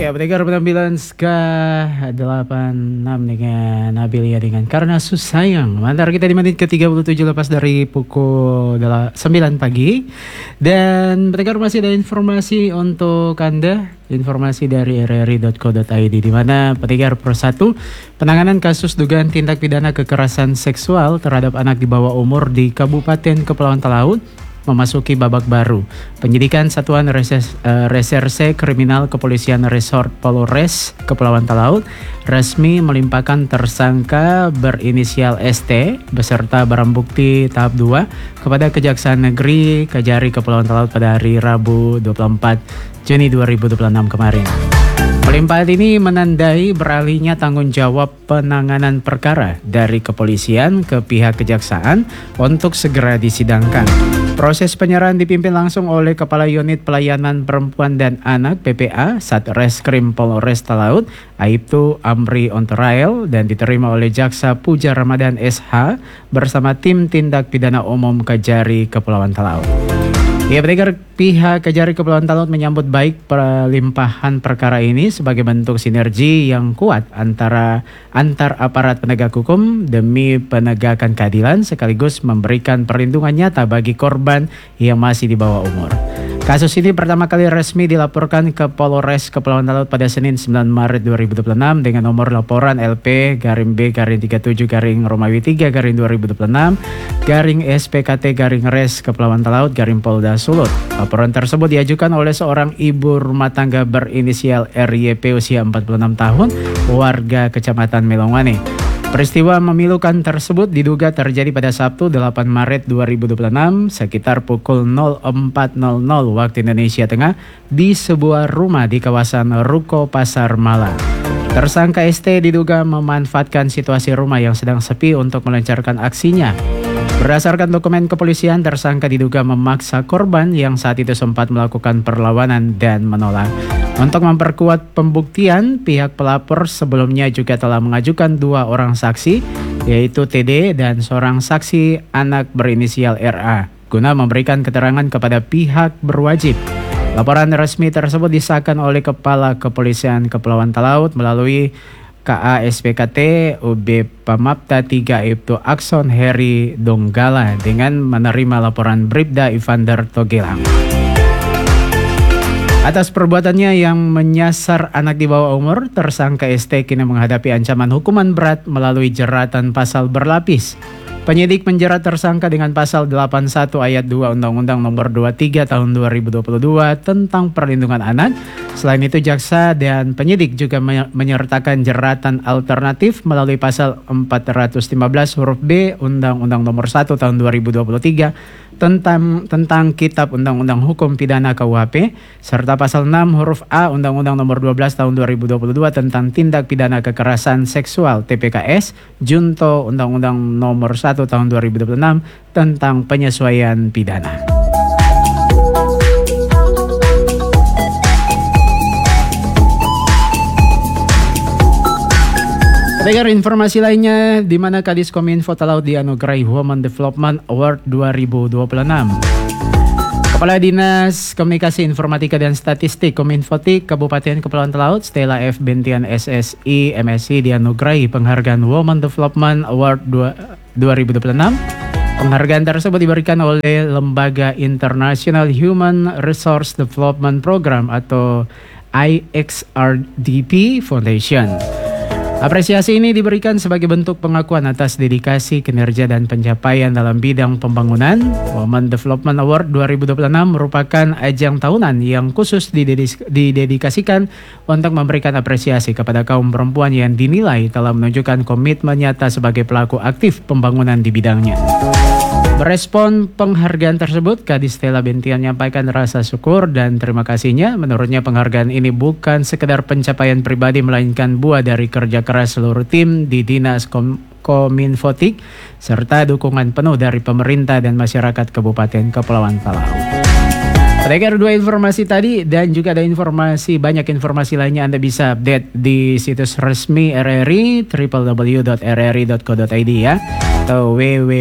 Ya, pendengar penampilan Ska 86 dengan Nabilia dengan Karena Susayang. Mantar kita di menit ke-37 lepas dari pukul 9 pagi. Dan pendengar masih ada informasi untuk Anda, informasi dari rri.co.id di mana pendengar persatu penanganan kasus dugaan tindak pidana kekerasan seksual terhadap anak di bawah umur di Kabupaten Kepulauan Talaut memasuki babak baru. Penyidikan Satuan Reserse Kriminal Kepolisian Resort Polres Kepulauan Talaut resmi melimpahkan tersangka berinisial ST beserta barang bukti tahap 2 kepada Kejaksaan Negeri Kajari Kepulauan Talaut pada hari Rabu 24 Juni 2026 kemarin. Pelimpahan ini menandai beralihnya tanggung jawab penanganan perkara dari kepolisian ke pihak kejaksaan untuk segera disidangkan. Proses penyerahan dipimpin langsung oleh Kepala Unit Pelayanan Perempuan dan Anak PPA Satreskrim Polres Talaut, Aibtu Amri Onterael, dan diterima oleh Jaksa Puja Ramadan SH bersama tim tindak pidana umum Kajari Kepulauan Talaut. Ya, pendengar, pihak Kajari Kepulauan Talaut menyambut baik pelimpahan perkara ini sebagai bentuk sinergi yang kuat antar aparat penegak hukum demi penegakan keadilan sekaligus memberikan perlindungan nyata bagi korban yang masih di bawah umur. Kasus ini pertama kali resmi dilaporkan ke Polres Kepulauan Talaut pada Senin 9 Maret 2026 dengan nomor laporan LP-B-37-Romawi 3-2026-SPKT-Res Kepulauan Talaut Polda Sulut. Laporan tersebut diajukan oleh seorang ibu rumah tangga berinisial RYP usia 46 tahun, warga Kecamatan Melongwane. Peristiwa memilukan tersebut diduga terjadi pada Sabtu 8 Maret 2026 sekitar pukul 04.00 waktu Indonesia Tengah di sebuah rumah di kawasan Ruko Pasar Malang. Tersangka ST diduga memanfaatkan situasi rumah yang sedang sepi untuk melancarkan aksinya. Berdasarkan dokumen kepolisian, tersangka diduga memaksa korban yang saat itu sempat melakukan perlawanan dan menolak. Untuk memperkuat pembuktian, pihak pelapor sebelumnya juga telah mengajukan 2 orang saksi, yaitu TD dan seorang saksi anak berinisial RA, guna memberikan keterangan kepada pihak berwajib. Laporan resmi tersebut disahkan oleh Kepala Kepolisian Kepulauan Talaut melalui KASPKT UB Pamapta 3 Ibtu Akson Heri Donggala dengan menerima laporan Bribda Ivander Togelang. Atas perbuatannya yang menyasar anak di bawah umur, tersangka ST kini menghadapi ancaman hukuman berat melalui jeratan pasal berlapis. Penyidik menjerat tersangka dengan pasal 81 ayat 2 Undang-Undang Nomor 23 Tahun 2022 tentang Perlindungan Anak. Selain itu, jaksa dan penyidik juga menyertakan jeratan alternatif melalui pasal 415 huruf B Undang-Undang Nomor 1 Tahun 2023 tentang Kitab Undang-Undang Hukum Pidana KUHP serta pasal 6 huruf A Undang-Undang Nomor 12 Tahun 2022 tentang Tindak Pidana Kekerasan Seksual TPKS Junto Undang-Undang Nomor 1 Tahun 2026 tentang penyesuaian pidana. Dengar informasi lainnya di mana Kadis Kominfo Talaut dianugerahi Women Development Award 2026. Kepala Dinas Komunikasi Informatika dan Statistik Kominfotik Kabupaten Kepulauan Talaut Stella F. Bentian SSI MSI dianugerahi penghargaan Women Development Award 2026. Penghargaan tersebut diberikan oleh Lembaga International Human Resource Development Program atau IXRDP Foundation. Apresiasi ini diberikan sebagai bentuk pengakuan atas dedikasi, kinerja, dan pencapaian dalam bidang pembangunan. Women Development Award 2026 merupakan ajang tahunan yang khusus didedikasikan untuk memberikan apresiasi kepada kaum perempuan yang dinilai telah menunjukkan komitmen nyata sebagai pelaku aktif pembangunan di bidangnya. Merespon penghargaan tersebut, Kadis Stella Bentian menyampaikan rasa syukur dan terima kasihnya. Menurutnya penghargaan ini bukan sekedar pencapaian pribadi melainkan buah dari kerja keras seluruh tim di Dinas Kominfotik serta dukungan penuh dari pemerintah dan masyarakat Kabupaten Kepulauan Talaut. Pendengar, 2 informasi tadi dan juga ada banyak informasi lainnya Anda bisa update di situs resmi RRI www.rri.co.id ya atau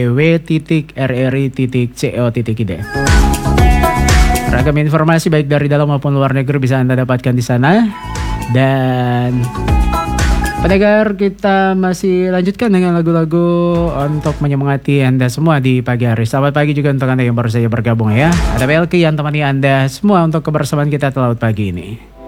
www.rri.co.id. Ragam informasi baik dari dalam maupun luar negeri bisa Anda dapatkan di sana. Dan pendengar, kita masih lanjutkan dengan lagu-lagu untuk menyemangati Anda semua di pagi hari. Selamat pagi juga untuk Anda yang baru saja bergabung ya. Ada Belki yang temani Anda semua untuk kebersamaan kita di laut pagi ini.